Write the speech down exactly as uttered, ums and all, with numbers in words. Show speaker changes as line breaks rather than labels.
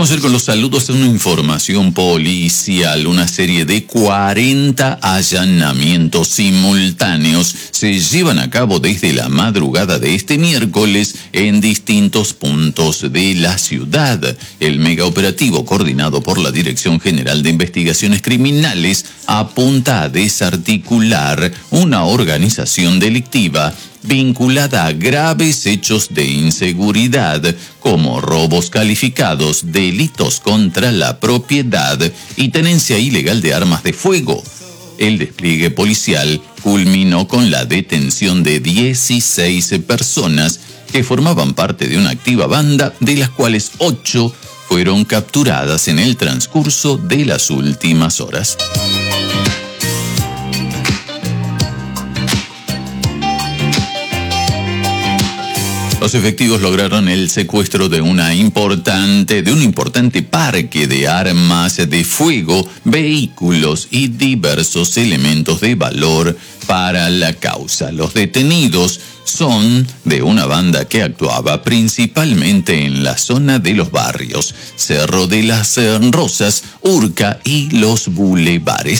Vamos a ir con los saludos de una información policial. Una serie de cuarenta allanamientos simultáneos se llevan a cabo desde la madrugada de este miércoles en distintos puntos de la ciudad. El megaoperativo, coordinado por la Dirección General de Investigaciones Criminales, apunta a desarticular una organización delictiva vinculada a graves hechos de inseguridad, como robos calificados, delitos contra la propiedad y tenencia ilegal de armas de fuego. El despliegue policial culminó con la detención de dieciséis personas que formaban parte de una activa banda, de las cuales ocho fueron capturadas en el transcurso de las últimas horas. Los efectivos lograron el secuestro de una importante, de un importante parque de armas de fuego, vehículos y diversos elementos de valor para la causa. Los detenidos son de una banda que actuaba principalmente en la zona de los barrios Cerro de las Rosas, Urca y Los Bulevares.